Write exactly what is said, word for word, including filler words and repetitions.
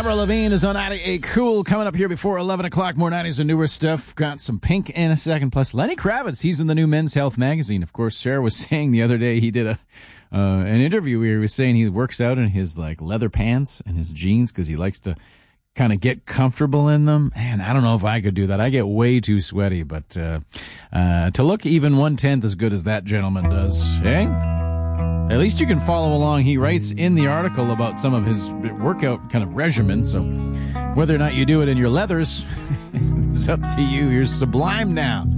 Avril Lavigne is on ninety-eight Cool. Coming up here before eleven o'clock. More nineties and newer stuff. Got some Pink in a second. Plus Lenny Kravitz. He's in the new Men's Health magazine. Of course, Sarah was saying the other day he did a uh, an interview where he was saying he works out in his like leather pants and his jeans because he likes to kind of get comfortable in them. And I don't know if I could do that. I get way too sweaty. But uh, uh, to look even one-tenth as good as that gentleman does, eh? At least you can follow along. He writes in the article about some of his workout kind of regimen. So whether or not you do it in your leathers, it's up to you. You're sublime now.